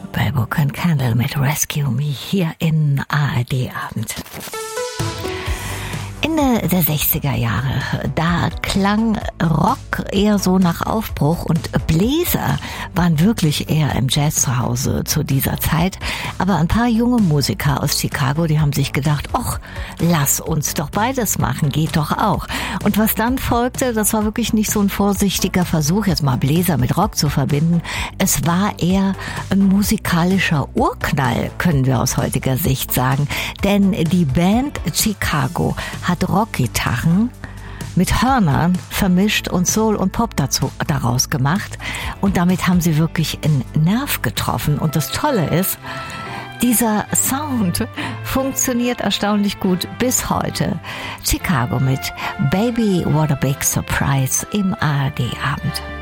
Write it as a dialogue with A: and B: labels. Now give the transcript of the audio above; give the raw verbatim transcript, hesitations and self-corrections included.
A: bei Book and Candle mit Rescue Me hier in A R D Abend. Ende der sechziger Jahre, da klang Rock eher so nach Aufbruch und Bläser waren wirklich eher im Jazz zu Hause zu dieser Zeit. Aber ein paar junge Musiker aus Chicago, die haben sich gedacht, ach, lass uns doch beides machen, geht doch auch. Und was dann folgte, das war wirklich nicht so ein vorsichtiger Versuch, jetzt mal Bläser mit Rock zu verbinden. Es war eher ein musikalischer Urknall, können wir aus heutiger Sicht sagen. Denn die Band Chicago hat Rockgitarren mit Hörnern vermischt und Soul und Pop dazu, daraus gemacht. Und damit haben sie wirklich einen Nerv getroffen. Und das Tolle ist, dieser Sound funktioniert erstaunlich gut bis heute. Chicago mit Baby What a Big Surprise im A R D Abend.